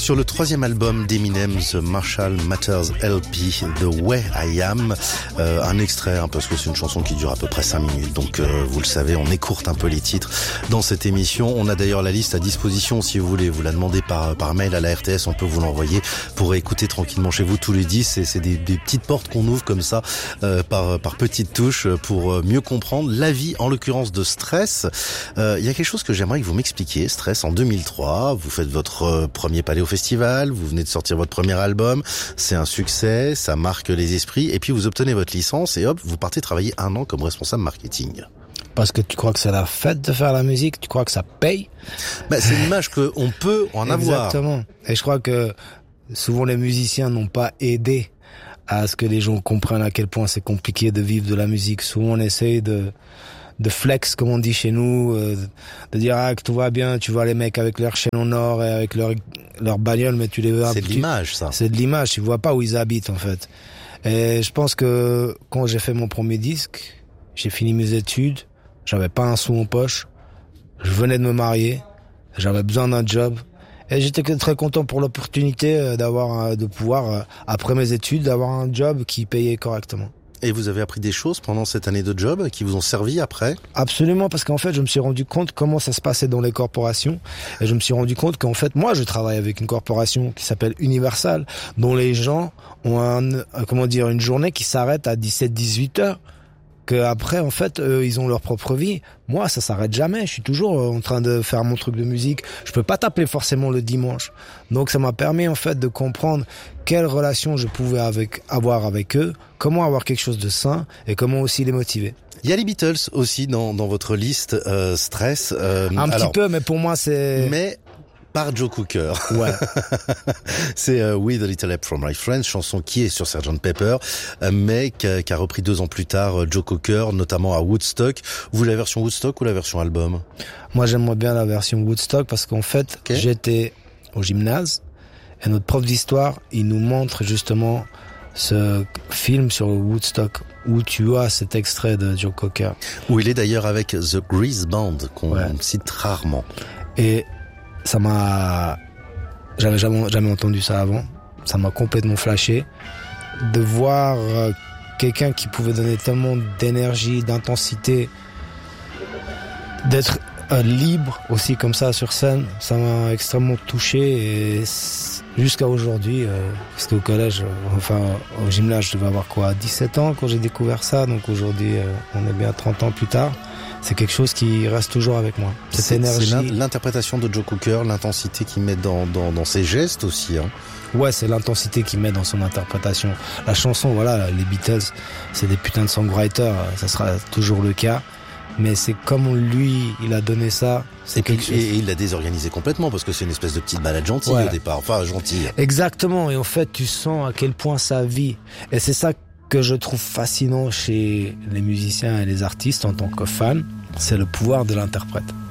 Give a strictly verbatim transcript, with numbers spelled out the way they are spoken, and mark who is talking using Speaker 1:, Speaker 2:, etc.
Speaker 1: Sur le troisième album d'Eminem, The Marshall Mathers L P, The Way I Am, euh, un extrait, hein, parce que c'est une chanson qui dure à peu près cinq minutes, donc euh, vous le savez, on écourte un peu les titres dans cette émission. On a d'ailleurs la liste à disposition si vous voulez, vous la demandez par, par mail à la R T S, on peut vous l'envoyer pour écouter tranquillement chez vous tous les dix, et c'est des, des petites portes qu'on ouvre comme ça, euh, par, par petites touches, pour mieux comprendre la vie, en l'occurrence de Stress. Euh, il y a quelque chose que j'aimerais que vous m'expliquiez. Stress, en deux mille trois, vous faites votre euh, premier palais au festival, vous venez de sortir votre premier album, c'est un succès, ça marque les esprits, et puis vous obtenez votre licence et hop, vous partez travailler un an comme responsable marketing.
Speaker 2: Parce que tu crois que c'est la fête de faire la musique, tu crois que ça paye.
Speaker 1: Bah, c'est l'image qu'on peut en avoir.
Speaker 2: Exactement. Et je crois que souvent les musiciens n'ont pas aidé à ce que les gens comprennent à quel point c'est compliqué de vivre de la musique. Souvent on essaye de de flex, comme on dit chez nous, euh, de dire ah que tout va bien, tu vois les mecs avec leur chaîne en or et avec leur leur bagnole, mais tu les vois.
Speaker 1: C'est de l'image, ça.
Speaker 2: C'est de l'image, tu vois pas où ils habitent en fait. Et je pense que quand j'ai fait mon premier disque, j'ai fini mes études, j'avais pas un sou en poche, je venais de me marier, j'avais besoin d'un job. Et j'étais très content pour l'opportunité d'avoir, de pouvoir, après mes études, d'avoir un job qui payait correctement.
Speaker 1: Et vous avez appris des choses pendant cette année de job qui vous ont servi après?
Speaker 2: Absolument, parce qu'en fait, je me suis rendu compte comment ça se passait dans les corporations. Et je me suis rendu compte qu'en fait, moi, je travaille avec une corporation qui s'appelle Universal, dont les gens ont un, comment dire, une journée qui s'arrête à dix-sept dix-huit heures. Que après, en fait, eux, ils ont leur propre vie. Moi, ça s'arrête jamais. Je suis toujours en train de faire mon truc de musique. Je peux pas t'appeler forcément le dimanche. Donc, ça m'a permis, en fait, de comprendre quelle relation je pouvais avec, avoir avec eux, comment avoir quelque chose de sain et comment aussi les motiver.
Speaker 1: Il y a les Beatles aussi dans, dans votre liste, euh, Stress. Euh,
Speaker 2: Un
Speaker 1: alors,
Speaker 2: petit peu, mais pour moi, c'est...
Speaker 1: Mais... par Joe Cocker.
Speaker 2: Ouais.
Speaker 1: C'est euh, With a Little Help from My Friends, chanson qui est sur sergeant Pepper, euh, mais qu'a, qu'a repris deux ans plus tard euh, Joe Cocker, notamment à Woodstock. Vous voulez la version Woodstock ou la version album?
Speaker 2: Moi, j'aimerais bien la version Woodstock parce qu'en fait, okay. J'étais au gymnase et notre prof d'histoire, il nous montre justement ce film sur Woodstock où tu as cet extrait de Joe Cocker.
Speaker 1: Où il est d'ailleurs avec The Grease Band, qu'on ouais. cite rarement.
Speaker 2: Et ça m'a, j'avais jamais, jamais entendu ça avant. Ça m'a complètement flashé de voir quelqu'un qui pouvait donner tellement d'énergie, d'intensité, d'être euh, libre aussi comme ça sur scène. Ça m'a extrêmement touché et jusqu'à aujourd'hui, euh, parce qu'au collège, euh, enfin au gymnase, je devais avoir quoi, dix-sept ans quand j'ai découvert ça. Donc aujourd'hui, euh, on est bien trente ans plus tard. C'est quelque chose qui reste toujours avec moi. Cette
Speaker 1: c'est,
Speaker 2: énergie.
Speaker 1: C'est l'interprétation de Joe Cocker, l'intensité qu'il met dans, dans, dans ses gestes aussi. Hein.
Speaker 2: Ouais, c'est l'intensité qu'il met dans son interprétation. La chanson, voilà, les Beatles, c'est des putains de songwriters, ça sera toujours le cas. Mais c'est comme lui, il a donné ça. C'est
Speaker 1: et,
Speaker 2: quelque
Speaker 1: puis,
Speaker 2: chose...
Speaker 1: et il la désorganisé complètement parce que c'est une espèce de petite balade gentille ouais. au départ. Enfin, gentille.
Speaker 2: Exactement. Et en fait, tu sens à quel point ça vit. Et c'est ça que je trouve fascinant chez les musiciens et les artistes en tant que fan, c'est le pouvoir de l'interprète.